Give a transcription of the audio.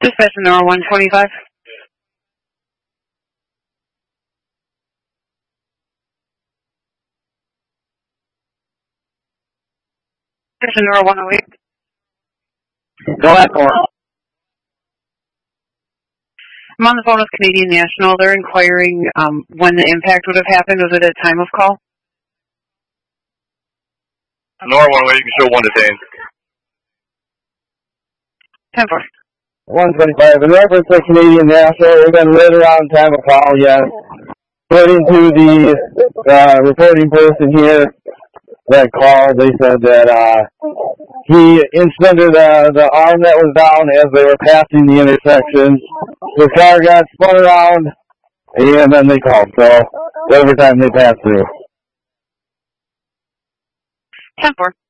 Dispatch Nora 125. Dispatch Nora 108. Go ahead, Cora. I'm on the phone with Canadian National. They're inquiring when the impact would have happened. Was it at time of call? Nora 108, you can show 1 detained. 10-4. 125. In reference to Canadian National, we've been right around time of call, yes. According to the reporting person here that called, they said that he inched under the arm that was down as they were passing the intersection. The car got spun around, and then they called. So every time they passed through. 10-4.